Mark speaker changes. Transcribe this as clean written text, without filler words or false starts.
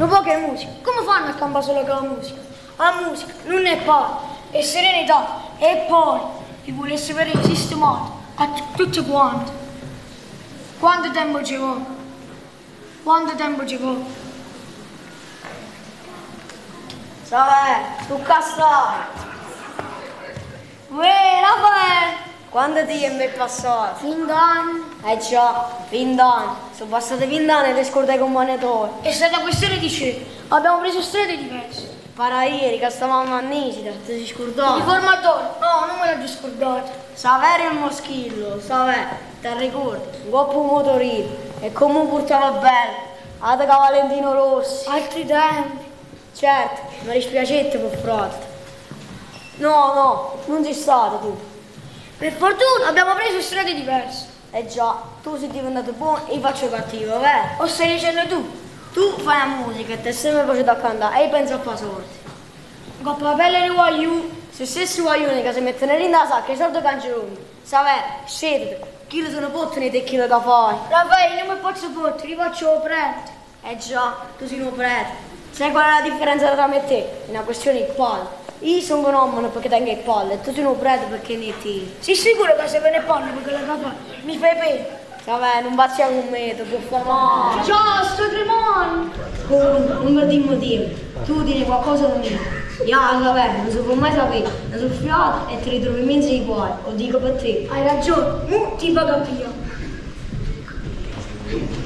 Speaker 1: Non può che musica. Come fanno a campare solo con la musica? La musica non è pace, è serenità. E poi vi volesse vedere sistemato a tutti quanti. Quanto tempo ci vuole? Quanto tempo ci vuole?
Speaker 2: Savè, tu cassai.
Speaker 1: Uè, Raffaele!
Speaker 2: Quanto tempo è passato?
Speaker 1: Fin d'anni.
Speaker 2: Già, 20 anni. Sono passati 20 anni e ti scordai con monetore.
Speaker 1: È stata questione di scelta. Abbiamo preso strade diverse.
Speaker 2: Para ieri che stavamo a Nisida, ti sei scordato?
Speaker 1: Il formatore? No, non me l'ho già scordato.
Speaker 2: Savere il moschillo, savè, ti ricordi? Un coppo motorino e come portava bello. Ada Valentino Rossi.
Speaker 1: Altri tempi.
Speaker 2: Certo, mi dispiacete per frate. No, non sei stato tu.
Speaker 1: Per fortuna abbiamo preso strade diverse.
Speaker 2: Già, tu sei diventato buono e io faccio cattivo, vero?
Speaker 1: O stai dicendo tu?
Speaker 2: Tu fai la musica e ti sempre facendo a cantare e io penso a fare sorti.
Speaker 1: Coppa la pelle di guagliù.
Speaker 2: Se stessi guaglioni che si mettono in la sacca e soldi canceroni, sapere, scendete, chi sono pottini e chi lo da fare.
Speaker 1: Raffaele, non mi posso fottere, li faccio prete.
Speaker 2: Già, tu sei un prete. Sai qual è la differenza tra me e te? È una questione di palle. Io sono un uomo perché tengo il palle e tu sei un prete perché ne tiri.
Speaker 1: Sei sicuro che se ve ne parlo perché la capa mi fai pena?
Speaker 2: Vabbè, non bazziamo con me, ti può fare male.
Speaker 1: Già, sto tremando.
Speaker 2: Comunque, non mi dimmi motivo. Tu tieni qualcosa da me. Vabbè, non si può mai sapere. Una soffiata e ti ritrovi in mezzo ai guai. Lo dico per te.
Speaker 1: Hai ragione, ti va capire.